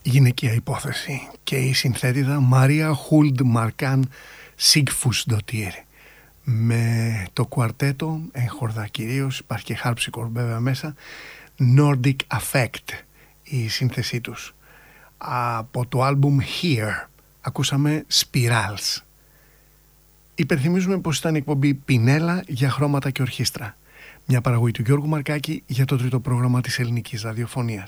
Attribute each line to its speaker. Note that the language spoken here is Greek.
Speaker 1: γυναικεία υπόθεση και η συνθέτηδα Μαρία Χούλντ Μαρκάν Σίγκφουσντοτήρ με το κουαρτέτο, έγχορδα κυρίως, υπάρχει και harpsichord βέβαια μέσα, Nordic Affect η σύνθεσή τους. Από το άλμπουμ Here ακούσαμε Spirals. Υπενθυμίζουμε πως ήταν η εκπομπή Πινέλα για χρώματα και ορχήστρα, μια παραγωγή του Γιώργου Μαρκάκη για το τρίτο πρόγραμμα της ελληνικής ραδιοφωνίας.